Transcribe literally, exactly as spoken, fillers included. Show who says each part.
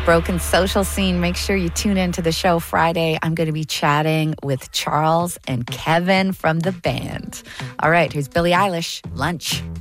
Speaker 1: broken social scene. Make sure you tune into the show Friday. I'm going to be chatting with Charles and Kevin from the band. All right, here's Billie Eilish, Lunch.